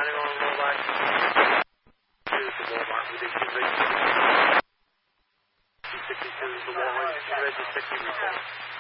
anyone would like to use the Walmart with a conviction. 252 is the Walmart, register 60 report.